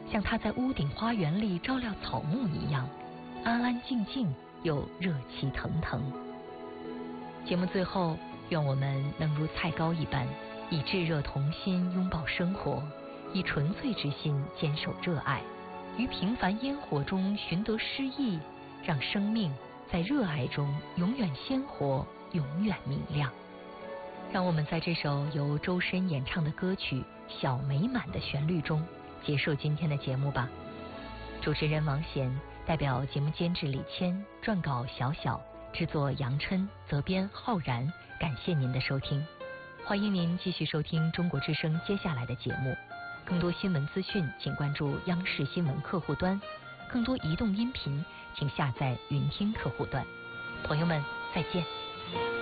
像它在屋顶花园里照料草木一样，安安静静又热气腾腾。节目最后，愿我们能如菜糕一般，以炙热童心拥抱生活，以纯粹之心坚守热爱，于平凡烟火中寻得诗意，让生命在热爱中永远鲜活，永远明亮。让我们在这首由周深演唱的歌曲《小美满》的旋律中结束今天的节目吧。主持人王贤，代表节目监制李谦，撰稿小小，制作杨琛，责编浩然，感谢您的收听。欢迎您继续收听中国之声接下来的节目。更多新闻资讯请关注央视新闻客户端，更多移动音频请下载云听客户端。朋友们，再见。